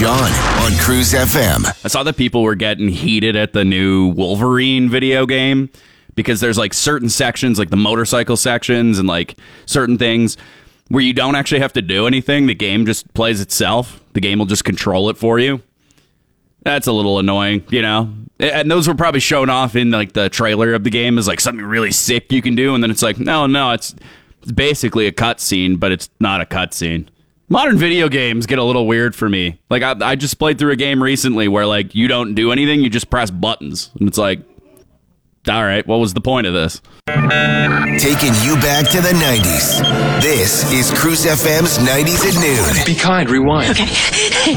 John on Cruise FM. I saw that people were getting heated at the new Wolverine video game because there's like certain sections, like the motorcycle sections and like certain things where you don't actually have to do anything. The game just plays itself. The game will just control it for you. That's a little annoying, you know? And those were probably shown off in like the trailer of the game as like something really sick you can do. And then it's like, no, it's basically a cutscene, but it's not a cutscene. Modern video games get a little weird for me. Like I just played through a game recently where like you don't do anything, you just press buttons. And it's like, all right, what was the point of this? Taking you back to the 90s. This is Cruise FM's 90s at Noon. Be kind, rewind. Okay.